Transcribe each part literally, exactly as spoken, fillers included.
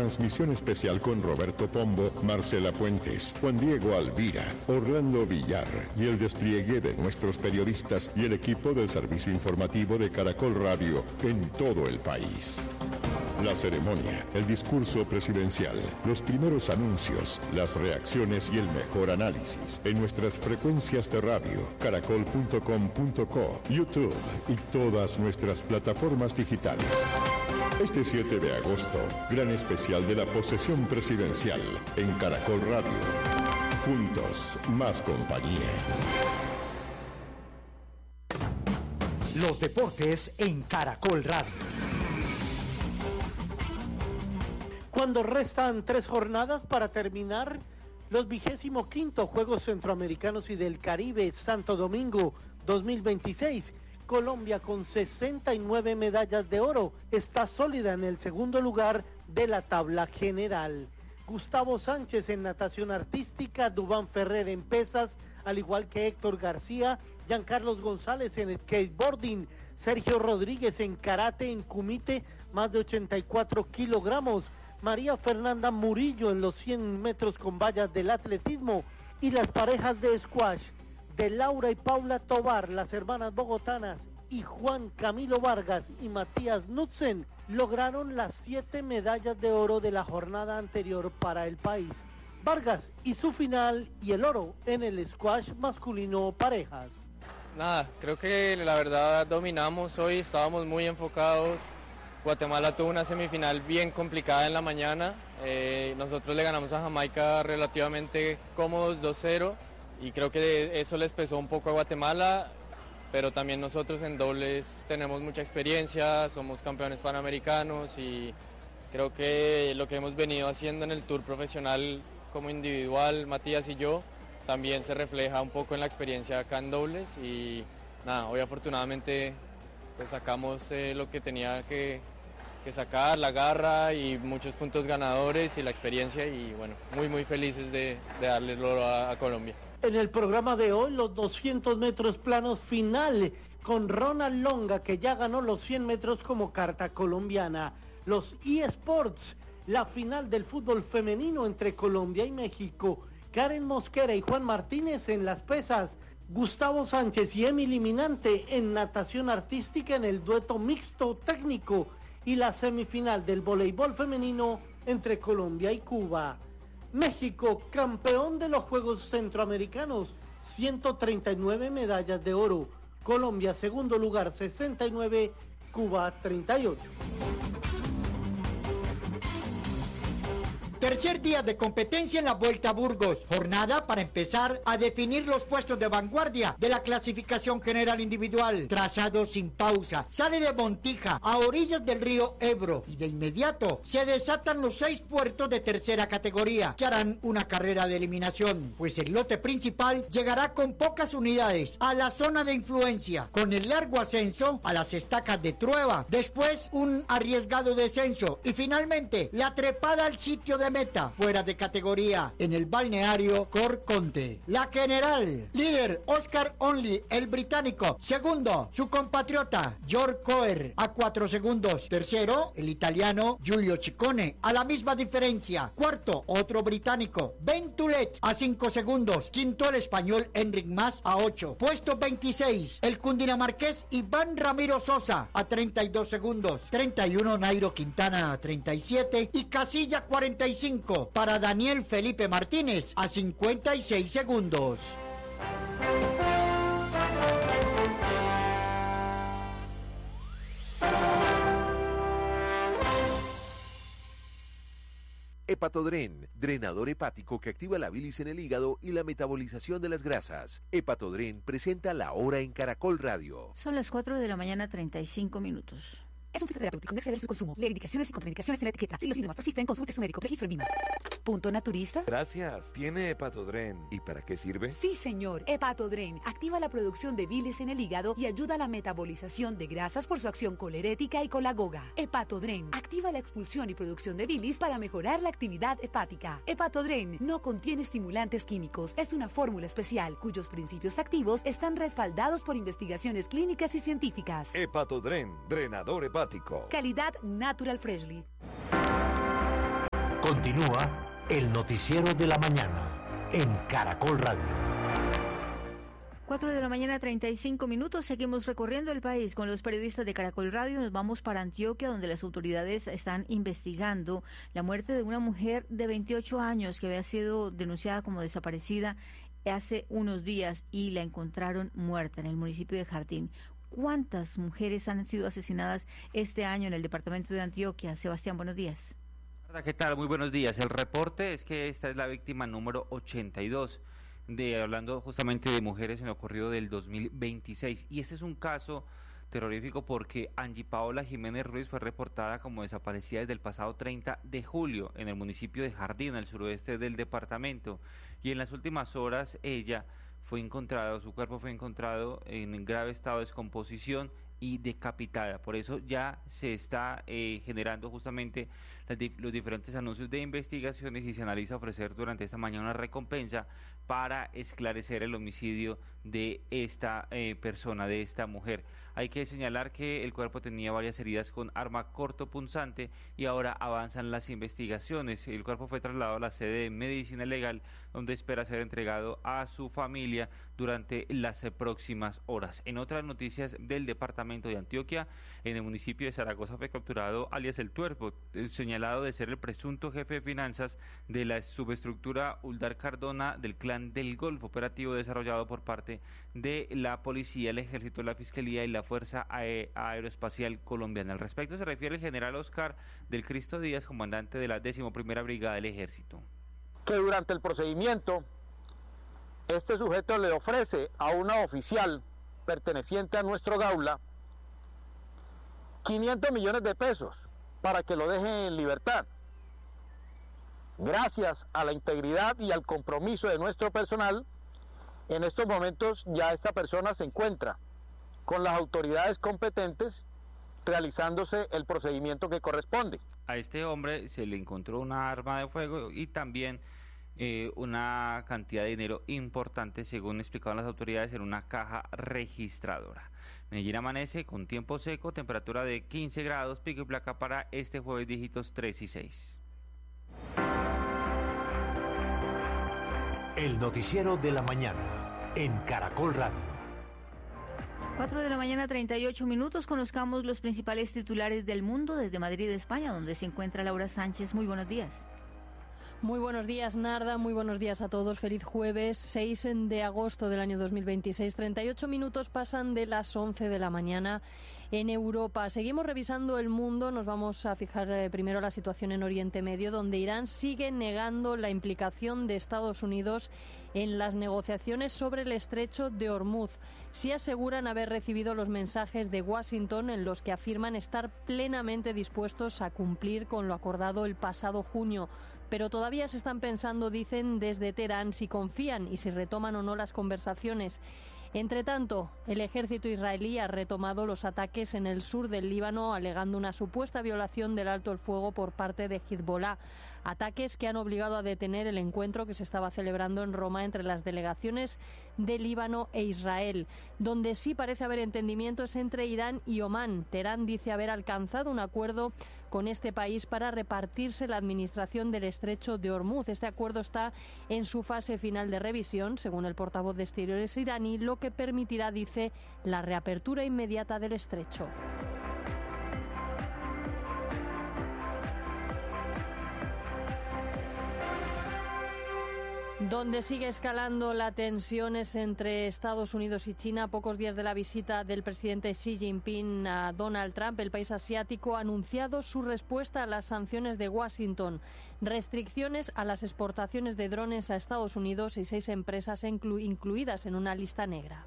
transmisión especial con Roberto Pombo, Marcela Puentes, Juan Diego Alvira, Orlando Villar y el despliegue de nuestros periodistas y el equipo del servicio informativo de Caracol Radio en todo el país. La ceremonia, el discurso presidencial, los primeros anuncios, las reacciones y el mejor análisis en nuestras frecuencias de radio, caracol punto com punto co, YouTube y todas nuestras plataformas digitales. Este siete de agosto, gran especial de la posesión presidencial en Caracol Radio. Juntos, más compañía. Los deportes en Caracol Radio. Cuando restan tres jornadas para terminar los vigésimo quinto Juegos Centroamericanos y del Caribe Santo Domingo dos mil veintiséis, Colombia con sesenta y nueve medallas de oro está sólida en el segundo lugar de la tabla general. Gustavo Sánchez en natación artística, Dubán Ferrer en pesas, al igual que Héctor García, Giancarlos González en skateboarding, Sergio Rodríguez en karate en kumite, más de ochenta y cuatro kilogramos, María Fernanda Murillo en los cien metros con vallas del atletismo, y las parejas de squash de Laura y Paula Tobar, las hermanas bogotanas, y Juan Camilo Vargas y Matías Knudsen lograron las siete medallas de oro de la jornada anterior para el país. Vargas y su final y el oro en el squash masculino parejas. Nada, creo que la verdad dominamos hoy, estábamos muy enfocados. Guatemala tuvo una semifinal bien complicada en la mañana, eh, nosotros le ganamos a Jamaica relativamente cómodos dos cero y creo que eso les pesó un poco a Guatemala, pero también nosotros en dobles tenemos mucha experiencia, somos campeones panamericanos y creo que lo que hemos venido haciendo en el tour profesional como individual, Matías y yo, también se refleja un poco en la experiencia acá en dobles y nada, hoy afortunadamente pues sacamos eh, lo que tenía que, que sacar, la garra y muchos puntos ganadores y la experiencia y bueno, muy muy felices de, de darle el oro a, a Colombia. En el programa de hoy, los doscientos metros planos final con Ronald Longa, que ya ganó los cien metros como carta colombiana. Los eSports, la final del fútbol femenino entre Colombia y México. Karen Mosquera y Juan Martínez en las pesas. Gustavo Sánchez y Emily Minante en natación artística en el dueto mixto técnico. Y la semifinal del voleibol femenino entre Colombia y Cuba. México, campeón de los Juegos Centroamericanos, ciento treinta y nueve medallas de oro. Colombia, segundo lugar, sesenta y nueve, Cuba, treinta y ocho. Tercer día de competencia en la Vuelta a Burgos. Jornada para empezar a definir los puestos de vanguardia de la clasificación general individual. Trazado sin pausa. Sale de Montija a orillas del río Ebro y de inmediato se desatan los seis puertos de tercera categoría que harán una carrera de eliminación. Pues el lote principal llegará con pocas unidades a la zona de influencia, con el largo ascenso a las estacas de Trueba. Después un arriesgado descenso y finalmente la trepada al sitio de meta fuera de categoría en el balneario Corconte. La general, líder Oscar Only, el británico. Segundo, su compatriota George Coer a cuatro segundos. Tercero, el italiano Giulio Ciccone a la misma diferencia. Cuarto, otro británico Ben Tulet a cinco segundos. Quinto, el español Enric Mas a ocho. Puesto veintiséis, el cundinamarqués Iván Ramiro Sosa a treinta y dos segundos. treinta y uno, Nairo Quintana a treinta y siete y casilla cuarenta y cinco para Daniel Felipe Martínez a cincuenta y seis segundos. Hepatodren, drenador hepático que activa la bilis en el hígado y la metabolización de las grasas. Hepatodren presenta La Hora en Caracol Radio. Son las cuatro de la mañana, treinta y cinco minutos. Es un fitoterapéutico, no exceder su consumo. Lee indicaciones y contraindicaciones en la etiqueta. Si los síntomas persisten, consulte a su médico. Registro en Vima. Punto Naturista. Gracias. ¿Tiene Hepatodren? ¿Y para qué sirve? Sí, señor. Hepatodren activa la producción de bilis en el hígado y ayuda a la metabolización de grasas por su acción colerética y colagoga. Hepatodren activa la expulsión y producción de bilis para mejorar la actividad hepática. Hepatodren no contiene estimulantes químicos. Es una fórmula especial cuyos principios activos están respaldados por investigaciones clínicas y científicas. Hepatodren, drenador hepático. Calidad Natural Freshly. Continúa el noticiero de la mañana en Caracol Radio. cuatro de la mañana, treinta y cinco minutos. Seguimos recorriendo el país con los periodistas de Caracol Radio. Nos vamos para Antioquia, donde las autoridades están investigando la muerte de una mujer de veintiocho años que había sido denunciada como desaparecida hace unos días y la encontraron muerta en el municipio de Jardín. ¿Cuántas mujeres han sido asesinadas este año en el departamento de Antioquia? Sebastián, buenos días. ¿Qué tal? Muy buenos días. El reporte es que esta es la víctima número ochenta y dos, de, hablando justamente de mujeres en lo ocurrido del dos mil veintiséis. Y este es un caso terrorífico porque Angie Paola Jiménez Ruiz fue reportada como desaparecida desde el pasado treinta de julio en el municipio de Jardín, al suroeste del departamento. Y en las últimas horas ella fue encontrada, su cuerpo fue encontrado en grave estado de descomposición y decapitada. Por eso ya se está eh, generando justamente las, los diferentes anuncios de investigaciones y se analiza ofrecer durante esta mañana una recompensa para esclarecer el homicidio de esta eh, persona, de esta mujer. Hay que señalar que el cuerpo tenía varias heridas con arma cortopunzante y ahora avanzan las investigaciones. El cuerpo fue trasladado a la sede de Medicina Legal, donde espera ser entregado a su familia durante las próximas horas. En otras noticias del departamento de Antioquia, en el municipio de Zaragoza fue capturado alias El Tuerpo, señalado de ser el presunto jefe de finanzas de la subestructura Uldar Cardona del Clan del Golfo, operativo desarrollado por parte de la policía, el ejército, la fiscalía y la Fuerza Aeroespacial Colombiana. Al respecto se refiere el general Oscar del Cristo Díaz, comandante de la décima primera Brigada del Ejército. Que durante el procedimiento este sujeto le ofrece a una oficial perteneciente a nuestro Gaula quinientos millones de pesos para que lo deje en libertad. Gracias a la integridad y al compromiso de nuestro personal, en estos momentos ya esta persona se encuentra con las autoridades competentes realizándose el procedimiento que corresponde. A este hombre se le encontró una arma de fuego y también eh, una cantidad de dinero importante, según explicaron las autoridades, en una caja registradora. Medellín amanece con tiempo seco, temperatura de quince grados, pico y placa para este jueves, dígitos tres y seis. El noticiero de la mañana en Caracol Radio. cuatro de la mañana, treinta y ocho minutos. Conozcamos los principales titulares del mundo desde Madrid, España, donde se encuentra Laura Sánchez. Muy buenos días. Muy buenos días, Narda. Muy buenos días a todos. Feliz jueves, seis de agosto del año dos mil veintiséis. treinta y ocho minutos pasan de las once de la mañana en Europa. Seguimos revisando el mundo. Nos vamos a fijar eh, primero la situación en Oriente Medio, donde Irán sigue negando la implicación de Estados Unidos en las negociaciones sobre el estrecho de Hormuz. Sí aseguran haber recibido los mensajes de Washington en los que afirman estar plenamente dispuestos a cumplir con lo acordado el pasado junio. Pero todavía se están pensando, dicen desde Teherán, si confían y si retoman o no las conversaciones. Entre tanto, el ejército israelí ha retomado los ataques en el sur del Líbano, alegando una supuesta violación del alto el fuego por parte de Hezbollah. Ataques que han obligado a detener el encuentro que se estaba celebrando en Roma entre las delegaciones de Líbano e Israel. Donde sí parece haber entendimiento es entre Irán y Omán. Teherán dice haber alcanzado un acuerdo con este país para repartirse la administración del estrecho de Hormuz. Este acuerdo está en su fase final de revisión, según el portavoz de Exteriores iraní, lo que permitirá, dice, la reapertura inmediata del estrecho. Donde sigue escalando la tensión es entre Estados Unidos y China. A pocos días de la visita del presidente Xi Jinping a Donald Trump, el país asiático ha anunciado su respuesta a las sanciones de Washington. Restricciones a las exportaciones de drones a Estados Unidos y seis empresas inclu- incluidas en una lista negra.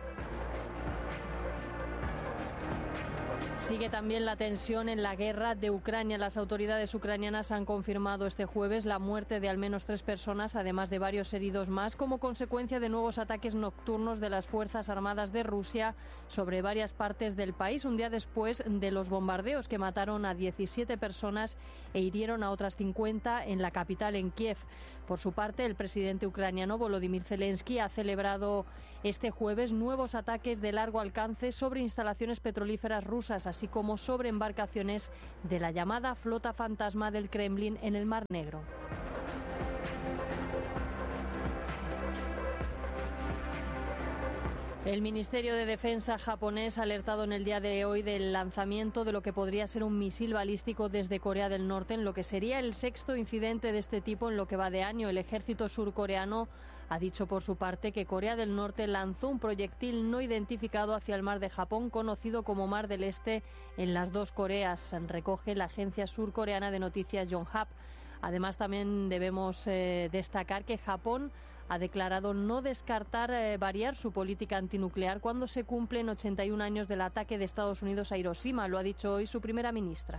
Sigue también la tensión en la guerra de Ucrania. Las autoridades ucranianas han confirmado este jueves la muerte de al menos tres personas, además de varios heridos más, como consecuencia de nuevos ataques nocturnos de las Fuerzas Armadas de Rusia sobre varias partes del país, un día después de los bombardeos que mataron a diecisiete personas e hirieron a otras cincuenta en la capital, en Kiev. Por su parte, el presidente ucraniano Volodymyr Zelensky ha celebrado este jueves nuevos ataques de largo alcance sobre instalaciones petrolíferas rusas, así como sobre embarcaciones de la llamada flota fantasma del Kremlin en el Mar Negro. El Ministerio de Defensa japonés ha alertado en el día de hoy del lanzamiento de lo que podría ser un misil balístico desde Corea del Norte, en lo que sería el sexto incidente de este tipo en lo que va de año. El ejército surcoreano ha dicho por su parte que Corea del Norte lanzó un proyectil no identificado hacia el mar de Japón, conocido como Mar del Este, en las dos Coreas, recoge la agencia surcoreana de noticias Yonhap. Además, también debemos eh, destacar que Japón ha declarado no descartar eh, variar su política antinuclear cuando se cumplen ochenta y un años del ataque de Estados Unidos a Hiroshima. Lo ha dicho hoy su primera ministra.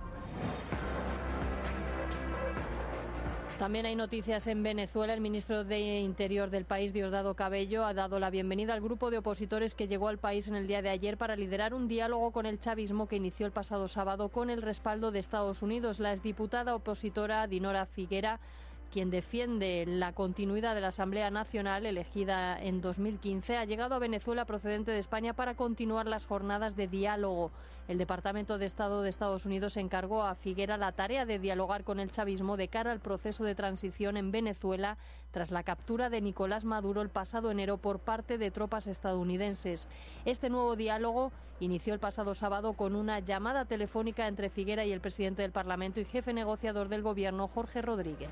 También hay noticias en Venezuela. El ministro de Interior del país, Diosdado Cabello, ha dado la bienvenida al grupo de opositores que llegó al país en el día de ayer para liderar un diálogo con el chavismo que inició el pasado sábado con el respaldo de Estados Unidos. La exdiputada opositora Dinora Figuera, quien defiende la continuidad de la Asamblea Nacional elegida en dos mil quince, ha llegado a Venezuela procedente de España para continuar las jornadas de diálogo. El Departamento de Estado de Estados Unidos encargó a Figuera la tarea de dialogar con el chavismo de cara al proceso de transición en Venezuela tras la captura de Nicolás Maduro el pasado enero por parte de tropas estadounidenses. Este nuevo diálogo inició el pasado sábado con una llamada telefónica entre Figuera y el presidente del Parlamento y jefe negociador del Gobierno, Jorge Rodríguez.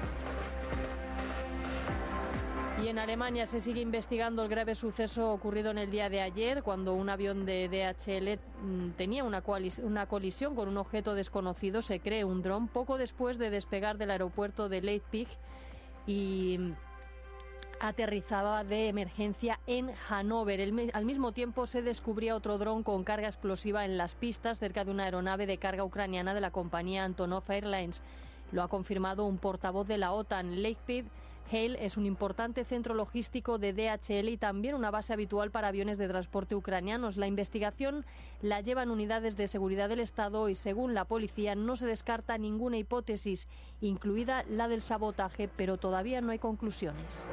Y en Alemania se sigue investigando el grave suceso ocurrido en el día de ayer, cuando un avión de D H L tenía una, una colisión con un objeto desconocido, se cree un dron, poco después de despegar del aeropuerto de Leipzig y aterrizaba de emergencia en Hannover. El, al mismo tiempo se descubría otro dron con carga explosiva en las pistas cerca de una aeronave de carga ucraniana de la compañía Antonov Airlines. Lo ha confirmado un portavoz de la OTAN. Leipzig Hale es un importante centro logístico de D H L y también una base habitual para aviones de transporte ucranianos. La investigación la llevan unidades de seguridad del Estado y, según la policía, no se descarta ninguna hipótesis, incluida la del sabotaje, pero todavía no hay conclusiones.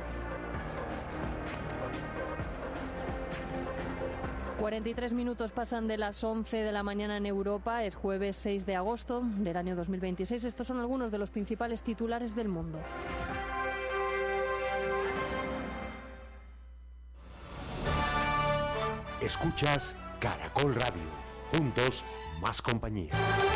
cuarenta y tres minutos pasan de las once de la mañana en Europa. Es jueves seis de agosto del año dos mil veintiséis. Estos son algunos de los principales titulares del mundo. Escuchas Caracol Radio. Juntos, más compañía.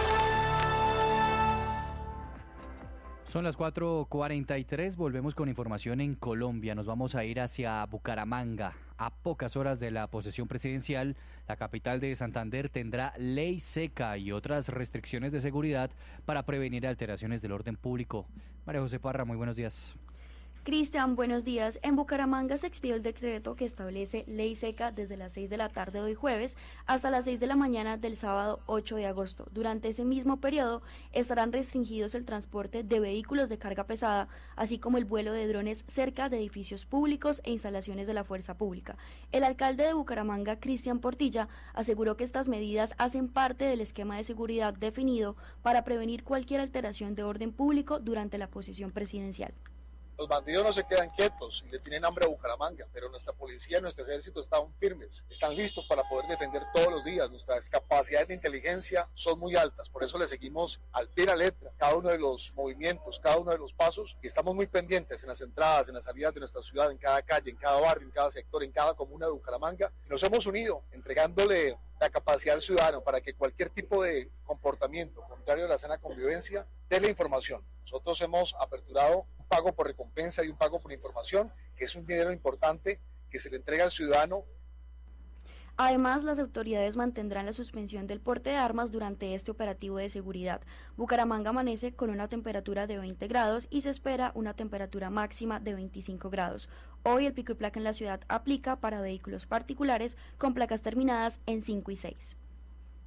Son las cuatro cuarenta y tres, volvemos con información en Colombia. Nos vamos a ir hacia Bucaramanga. A pocas horas de la posesión presidencial, la capital de Santander tendrá ley seca y otras restricciones de seguridad para prevenir alteraciones del orden público. María José Parra, muy buenos días. Cristian, buenos días. En Bucaramanga se expidió el decreto que establece ley seca desde las seis de la tarde de hoy jueves hasta las seis de la mañana del sábado ocho de agosto. Durante ese mismo periodo estarán restringidos el transporte de vehículos de carga pesada, así como el vuelo de drones cerca de edificios públicos e instalaciones de la fuerza pública. El alcalde de Bucaramanga, Cristian Portilla, aseguró que estas medidas hacen parte del esquema de seguridad definido para prevenir cualquier alteración de orden público durante la posesión presidencial. Los bandidos no se quedan quietos y le tienen hambre a Bucaramanga, pero nuestra policía y nuestro ejército están firmes, están listos para poder defender todos los días. Nuestras capacidades de inteligencia son muy altas, por eso le seguimos al pie de la letra cada uno de los movimientos, cada uno de los pasos, y estamos muy pendientes en las entradas, en las salidas de nuestra ciudad, en cada calle, en cada barrio, en cada sector, en cada comuna de Bucaramanga. Y nos hemos unido entregándole la capacidad al ciudadano para que cualquier tipo de comportamiento contrario a la sana convivencia dé la información. Nosotros hemos aperturado un pago por recompensa y un pago por información, que es un dinero importante que se le entrega al ciudadano. Además, las autoridades mantendrán la suspensión del porte de armas durante este operativo de seguridad. Bucaramanga amanece con una temperatura de veinte grados y se espera una temperatura máxima de veinticinco grados. Hoy el pico y placa en la ciudad aplica para vehículos particulares con placas terminadas en cinco y seis.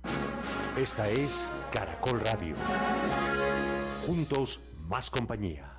Esta es Caracol Radio. Juntos, más compañía.